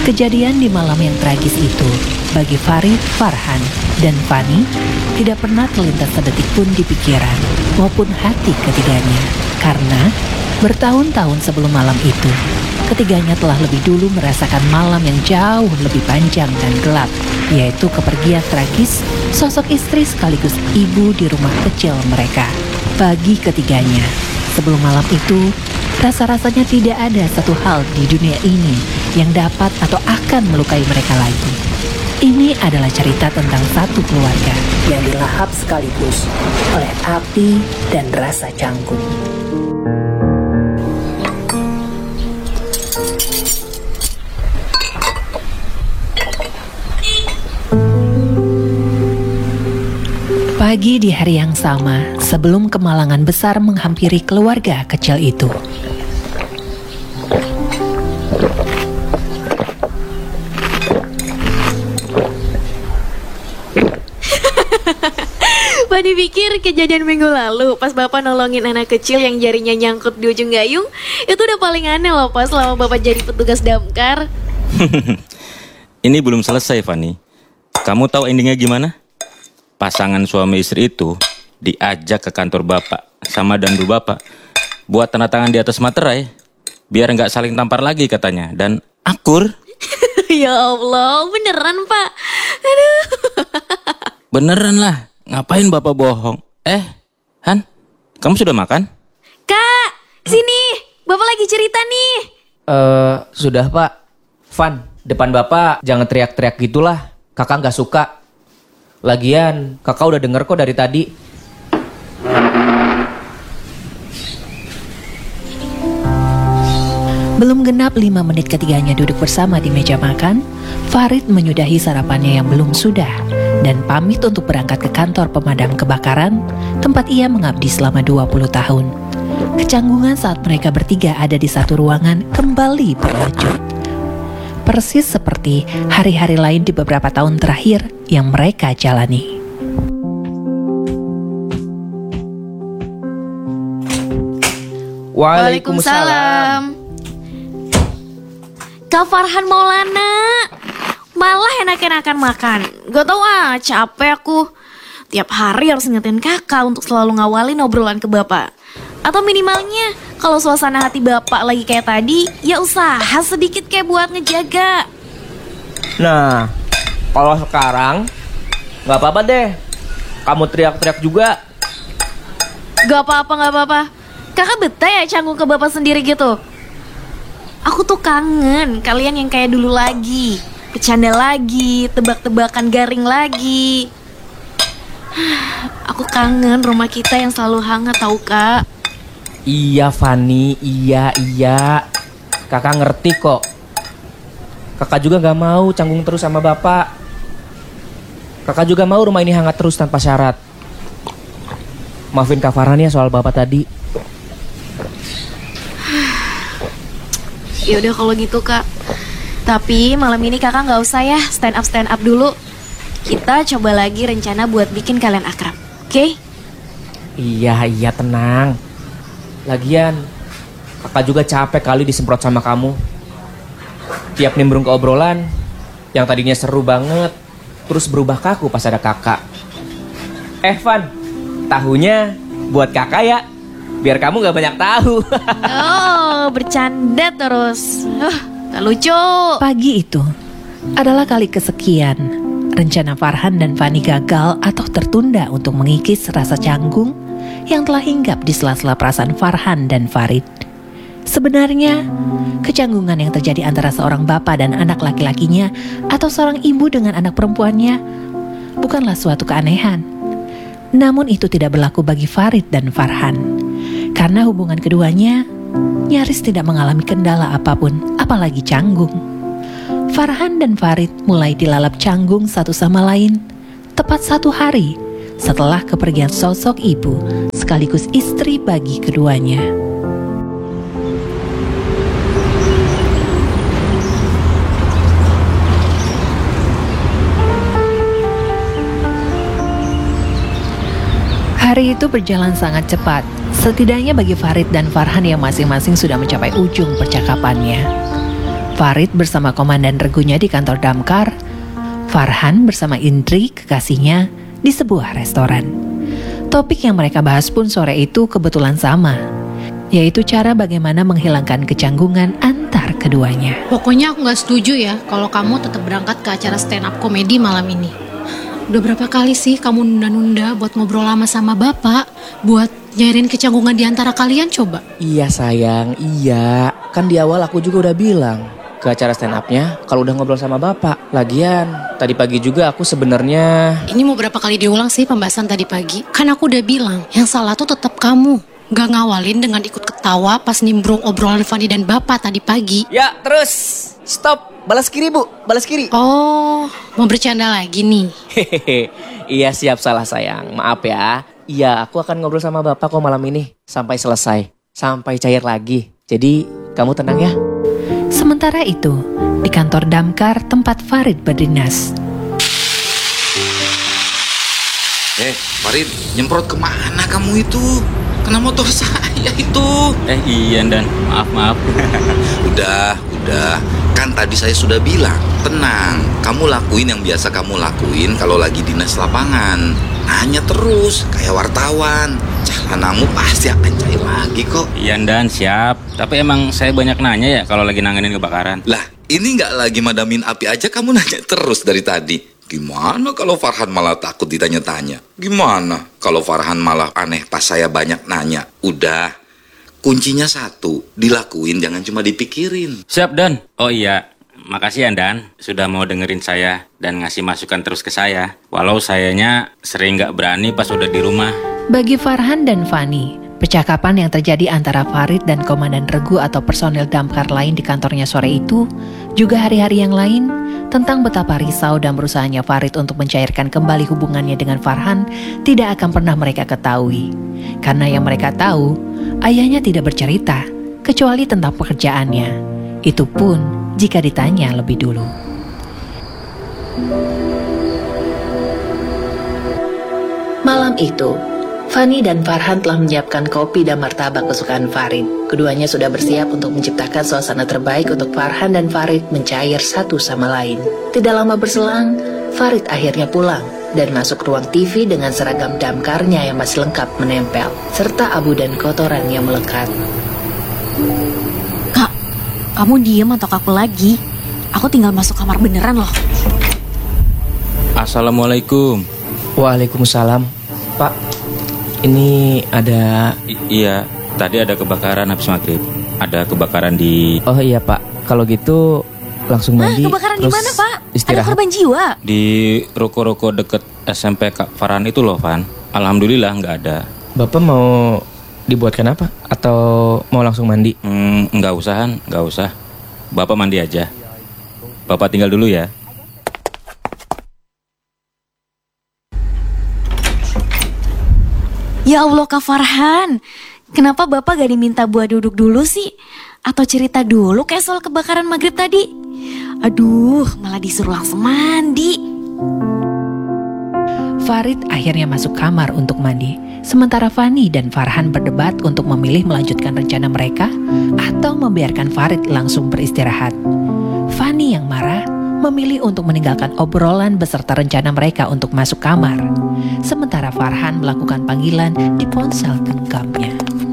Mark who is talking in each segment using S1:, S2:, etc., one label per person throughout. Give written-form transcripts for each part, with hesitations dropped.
S1: Kejadian di malam yang tragis itu bagi Farid, Farhan, dan Fani tidak pernah terlintas sedetik pun di pikiran maupun hati ketiganya. Karena bertahun-tahun sebelum malam itu, ketiganya telah lebih dulu merasakan malam yang jauh lebih panjang dan gelap, yaitu kepergian tragis sosok istri sekaligus ibu di rumah kecil mereka. Bagi ketiganya, sebelum malam itu, rasa-rasanya tidak ada satu hal di dunia ini yang dapat atau akan melukai mereka lagi. Ini adalah cerita tentang satu keluarga yang dilahap sekaligus oleh api dan rasa canggung. Pagi di hari yang sama, sebelum kemalangan besar menghampiri keluarga kecil itu.
S2: Fani pikir kejadian minggu lalu pas Bapak nolongin anak kecil yang jarinya nyangkut di ujung gayung, itu udah paling aneh loh pas selama Bapak jadi petugas damkar.
S3: Ini belum selesai, Fani. Kamu tahu endingnya gimana? Pasangan suami istri itu diajak ke kantor Bapak sama dandu Bapak buat tanda tangan di atas materai biar nggak saling tampar lagi katanya dan akur.
S2: Ya Allah, beneran Pak? Aduh.
S3: Beneran lah, ngapain Bapak bohong? Han, kamu sudah makan?
S2: Kak, sini, Bapak lagi cerita nih.
S4: Sudah Pak. Van, depan Bapak jangan teriak-teriak gitulah. Kakak nggak suka. Lagian, kakak udah denger kok dari tadi.
S1: Belum genap 5 menit ketiganya duduk bersama di meja makan, Farid menyudahi sarapannya yang belum sudah dan pamit untuk berangkat ke kantor pemadam kebakaran, tempat ia mengabdi selama 20 tahun. Kecanggungan saat mereka bertiga ada di satu ruangan kembali berlanjut. Persis seperti hari-hari lain di beberapa tahun terakhir yang mereka jalani.
S2: Waalaikumsalam. Kak Farhan Maulana, malah enak-enakan makan. Gak tau capek aku. Tiap hari harus ngingetin kakak untuk selalu ngawalin obrolan ke Bapak. Atau minimalnya kalau suasana hati Bapak lagi kayak tadi, ya usaha sedikit kayak buat ngejaga.
S4: Nah, kalau sekarang nggak apa-apa deh. Kamu teriak-teriak juga.
S2: Gak apa-apa. Kakak betah ya canggung ke Bapak sendiri gitu? Aku tuh kangen kalian yang kayak dulu lagi. Bercanda lagi, tebak-tebakan garing lagi. Aku kangen rumah kita yang selalu hangat tau Kak.
S4: Iya Fani, iya. Kakak ngerti kok. Kakak juga gak mau canggung terus sama Bapak. Kakak juga mau rumah ini hangat terus tanpa syarat. Maafin Kak Farhan ya soal Bapak tadi.
S2: Yaudah kalau gitu Kak. Tapi malam ini kakak gak usah ya stand up dulu. Kita coba lagi rencana buat bikin kalian akrab, oke?
S4: Iya tenang. Lagian kakak juga capek kali disemprot sama kamu. Tiap nimbrung ke obrolan yang tadinya seru banget terus berubah kaku pas ada kakak. Van, tahunya buat kakak ya, biar kamu gak banyak tahu.
S2: Oh, bercanda terus. Gak lucu.
S1: Pagi itu adalah kali kesekian rencana Farhan dan Fani gagal atau tertunda untuk mengikis rasa canggung yang telah hinggap di sela-sela perasaan Farhan dan Farid. Sebenarnya, kecanggungan yang terjadi antara seorang bapak dan anak laki-lakinya atau seorang ibu dengan anak perempuannya bukanlah suatu keanehan. Namun itu tidak berlaku bagi Farid dan Farhan, karena hubungan keduanya nyaris tidak mengalami kendala apapun, apalagi canggung. Farhan dan Farid mulai dilalap canggung satu sama lain tepat 1 hari setelah kepergian sosok ibu sekaligus istri bagi keduanya. Hari itu berjalan sangat cepat, setidaknya bagi Farid dan Farhan yang masing-masing sudah mencapai ujung percakapannya. Farid bersama Komandan Regunya di kantor damkar, Farhan bersama Indri, kekasihnya, di sebuah restoran. Topik yang mereka bahas pun sore itu kebetulan sama, yaitu cara bagaimana menghilangkan kecanggungan antar keduanya.
S5: Pokoknya aku gak setuju ya kalau kamu tetap berangkat ke acara stand up komedi malam ini. Udah berapa kali sih kamu nunda-nunda buat ngobrol lama sama bapak, buat nyairin kecanggungan di antara kalian coba?
S4: Iya sayang, iya. Kan di awal aku juga udah bilang ke acara stand up-nya kalau udah ngobrol sama bapak. Lagian tadi pagi juga aku sebenarnya.
S5: Ini mau berapa kali diulang sih pembahasan tadi pagi? Kan aku udah bilang, yang salah tuh tetap kamu. Gak ngawalin dengan ikut ketawa pas nimbrung obrolan Fanny dan bapak tadi pagi.
S4: Ya terus, stop. Balas kiri bu, balas kiri.
S5: Oh, mau bercanda lagi nih?
S4: Hehehe, iya siap, salah sayang. Maaf ya. Iya, aku akan ngobrol sama bapak kok malam ini. Sampai selesai, sampai cair lagi. Jadi kamu tenang ya.
S1: Sementara itu, di kantor damkar tempat Farid berdinas,
S6: Farid, nyemprot kemana kamu itu? Kena motor saya itu.
S3: Iya Dan, maaf.
S6: Udah. Kan tadi saya sudah bilang, tenang. Kamu lakuin yang biasa kamu lakuin kalau lagi dinas lapangan. Nanya terus, kayak wartawan. Celanamu pasti akan cair lagi kok.
S3: Iya Dan, siap. Tapi emang saya banyak nanya ya kalau lagi nanganin kebakaran.
S6: Lah, ini nggak lagi madamin api aja kamu nanya terus dari tadi. Gimana kalau Farhan malah takut ditanya-tanya? Gimana kalau Farhan malah aneh pas saya banyak nanya? Udah, kuncinya satu, dilakuin jangan cuma dipikirin.
S3: Siap Dan. Oh iya, makasih ya Dan sudah mau dengerin saya dan ngasih masukan terus ke saya. Walau sayanya sering gak berani pas udah di rumah.
S1: bagi Farhan dan Fanny, percakapan yang terjadi antara Farid dan Komandan Regu atau personel damkar lain di kantornya sore itu, juga hari-hari yang lain, tentang betapa risau dan berusahanya Farid untuk mencairkan kembali hubungannya dengan Farhan tidak akan pernah mereka ketahui. Karena yang mereka tahu, ayahnya tidak bercerita, kecuali tentang pekerjaannya. Itu pun jika ditanya lebih dulu. Malam itu, Fanny dan Farhan telah menyiapkan kopi dan martabak kesukaan Farid. Keduanya sudah bersiap untuk menciptakan suasana terbaik untuk Farhan dan Farid mencair satu sama lain. Tidak lama berselang, Farid akhirnya pulang dan masuk ruang TV dengan seragam damkarnya yang masih lengkap menempel, serta abu dan kotoran yang melekat.
S2: Kak, kamu diem atau aku lagi? Aku tinggal masuk kamar beneran loh.
S3: Assalamualaikum.
S4: Waalaikumsalam. Pak, ini ada...
S3: Iya, tadi ada kebakaran habis maghrib. Ada kebakaran di...
S4: Oh iya Pak, kalau gitu langsung mandi.
S2: Kebakaran di
S4: terus
S2: mana Pak?
S4: Istirahat.
S2: Ada korban jiwa?
S3: Di ruko-ruko deket SMP Kak Farhan itu loh, Van. Alhamdulillah nggak ada.
S4: Bapak mau dibuatkan apa? Atau mau langsung mandi?
S3: Nggak usah. Bapak mandi aja. Bapak tinggal dulu ya.
S2: Ya Allah Kak Farhan, kenapa Bapak gak diminta buat duduk dulu sih? Atau cerita dulu kayak soal kebakaran maghrib tadi? Aduh, malah disuruh langsung mandi.
S1: Farid akhirnya masuk kamar untuk mandi, sementara Fanny dan Farhan berdebat untuk memilih melanjutkan rencana mereka atau membiarkan Farid langsung beristirahat. Fanny yang marah memilih untuk meninggalkan obrolan beserta rencana mereka untuk masuk kamar, sementara Farhan melakukan panggilan di ponsel genggamnya.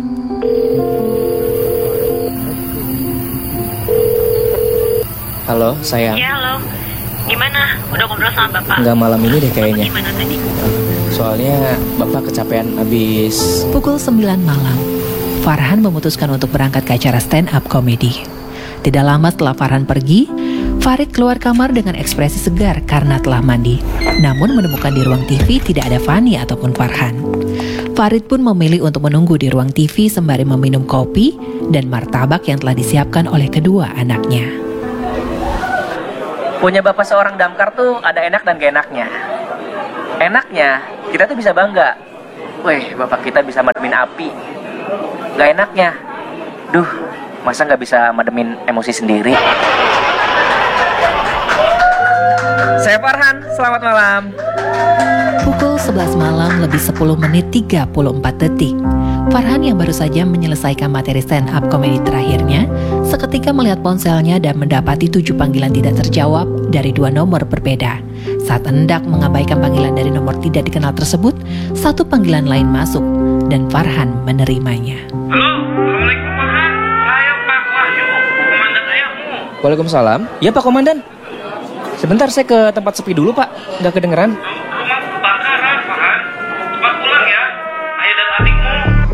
S4: Halo, sayang.
S7: Ya, halo. Gimana? Udah ngobrol sama Bapak?
S4: Enggak malam ini deh kayaknya.
S7: Gimana tadi?
S4: Soalnya Bapak kecapean abis...
S1: Pukul 9 malam, Farhan memutuskan untuk berangkat ke acara stand up komedi. Tidak lama setelah Farhan pergi, Farid keluar kamar dengan ekspresi segar karena telah mandi. Namun menemukan di ruang TV tidak ada Fanny ataupun Farhan. Farid pun memilih untuk menunggu di ruang TV sembari meminum kopi dan martabak yang telah disiapkan oleh kedua anaknya.
S4: Punya bapak seorang damkar tuh ada enak dan gak enaknya. Enaknya, kita tuh bisa bangga. Weh, bapak kita bisa mademin api. Gak enaknya, duh, masa gak bisa mademin emosi sendiri? Saya Farhan, selamat malam.
S1: Pukul 11 malam lebih 10 menit 34 detik, Farhan yang baru saja menyelesaikan materi stand up komedi terakhirnya, seketika melihat ponselnya dan mendapati 7 panggilan tidak terjawab dari 2 nomor berbeda. Saat hendak mengabaikan panggilan dari nomor tidak dikenal tersebut, 1 panggilan lain masuk dan Farhan menerimanya.
S8: Halo, Assalamualaikum Farhan. Saya Pak Wahyu, komandan ayahmu.
S4: Waalaikumsalam. Ya Pak Komandan. Sebentar saya ke tempat sepi dulu Pak, nggak kedengeran.
S8: Rumah kebakaran, Farhan. Cepat pulang ya, ayah dan adikmu.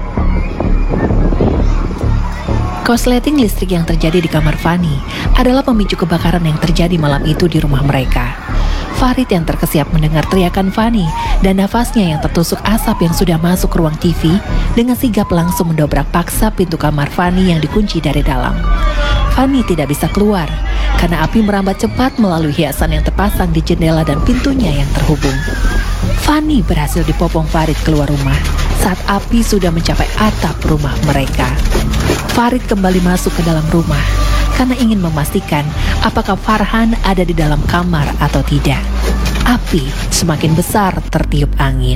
S1: Korsleting listrik yang terjadi di kamar Fani adalah pemicu kebakaran yang terjadi malam itu di rumah mereka. Farid yang terkesiap mendengar teriakan Fani dan nafasnya yang tertusuk asap yang sudah masuk ke ruang TV, dengan sigap langsung mendobrak paksa pintu kamar Fani yang dikunci dari dalam. Fani tidak bisa keluar karena api merambat cepat melalui hiasan yang terpasang di jendela dan pintunya yang terhubung. Fani berhasil dipopong Farid keluar rumah saat api sudah mencapai atap rumah mereka. Farid kembali masuk ke dalam rumah karena ingin memastikan apakah Farhan ada di dalam kamar atau tidak. Api semakin besar tertiup angin.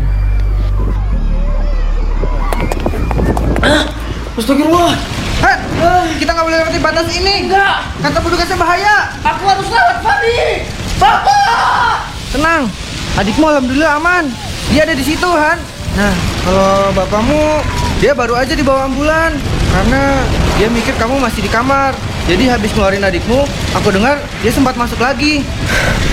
S9: Astagfirullah. Kita nggak boleh lewati batas ini. Enggak. Kata petugasnya bahaya. Aku harus lewat, Fani. Bapak. Tenang. Adikmu alhamdulillah aman. Dia ada di situ, Han. Nah, kalau bapakmu, dia baru aja dibawa ambulan karena dia mikir kamu masih di kamar. Jadi habis ngeluarin adikmu, aku dengar dia sempat masuk lagi.